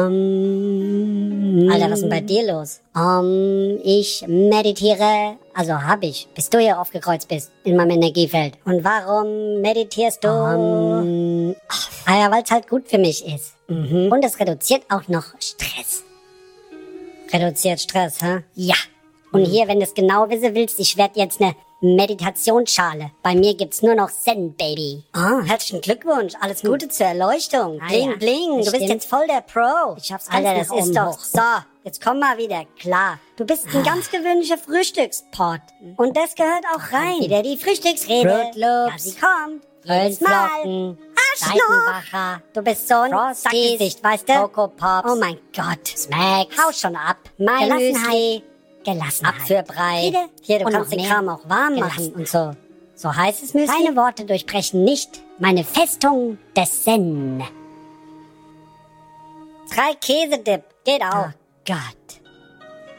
Alter, was ist denn bei dir los? Ich meditiere, also hab ich, bis du hier aufgekreuzt bist in meinem Energiefeld. Und warum meditierst du? Ja, weil es halt gut für mich ist. Und es reduziert auch noch Stress. Reduziert Stress, hä? Ja. Und hier, wenn du es genau wissen willst, ich werde jetzt eine Meditationsschale. Bei mir gibt's nur noch Zen, Baby. Herzlichen Glückwunsch. Alles Gute zur Erleuchtung. Bling, ja, bling. Du bist jetzt voll der Pro. Ich hab's ganz Alter, das ist doch so. Jetzt komm mal wieder. Klar. Du bist ein ganz gewöhnlicher Frühstückspot. Und das gehört auch rein. Wieder die Frühstücksrede. Ja, sie kommt. Jedes Mal. Arschloch. Du bist so ein Sackgesicht, weißt du? Coco Pops. Oh mein Gott. Smacks. Hau schon ab. Mein Müsli. Gelassenheit. Apfelbrei. Hier, du kannst den Kram auch warm machen und so. So heißt es, Müsli. Deine Worte durchbrechen nicht meine Festung des Zen. 3 Käsedip. Geht auch. Oh Gott.